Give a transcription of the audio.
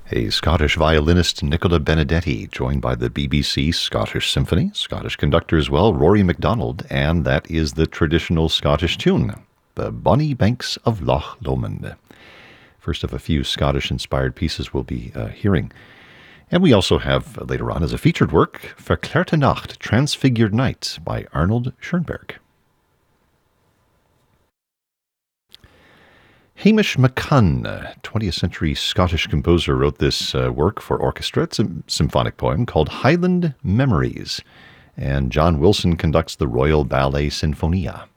A Scottish violinist, Nicola Benedetti, joined by the BBC Scottish Symphony, Scottish conductor as well, Rory MacDonald, and that is the traditional Scottish tune, the Bonnie Banks of Loch Lomond. First of a few Scottish-inspired pieces we'll be hearing. And we also have, later on as a featured work, Verklärte Nacht, Transfigured Night by Arnold Schoenberg. Hamish MacCunn, 20th century Scottish composer, wrote this work for orchestra. It's a symphonic poem called Highland Memories, and John Wilson conducts the Royal Ballet Sinfonia.